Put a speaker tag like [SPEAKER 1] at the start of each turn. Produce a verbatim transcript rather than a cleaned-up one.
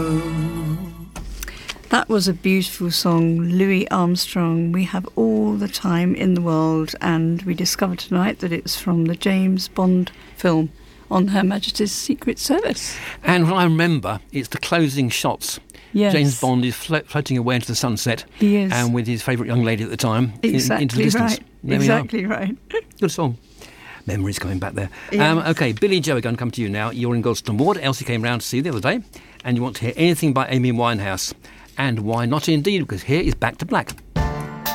[SPEAKER 1] That was a beautiful song, Louis Armstrong, We Have All the Time in the World, and we discovered tonight that it's from the James Bond film on Her Majesty's Secret Service.
[SPEAKER 2] And what I remember, it's the closing shots.
[SPEAKER 1] Yes.
[SPEAKER 2] James Bond is flo- floating away into the sunset.
[SPEAKER 1] He is.
[SPEAKER 2] And with his favourite young lady at the time.
[SPEAKER 1] Exactly
[SPEAKER 2] in, into the distance.
[SPEAKER 1] right.
[SPEAKER 2] There
[SPEAKER 1] exactly right.
[SPEAKER 2] Good song. Memories coming back there.
[SPEAKER 1] Yes.
[SPEAKER 2] Um, OK, Billy Joe, we're going to come to you now. You're in Godstone Ward. Elsie came round to see you the other day. And you want to hear anything by Amy Winehouse. And why not indeed? Because here is Back to Black.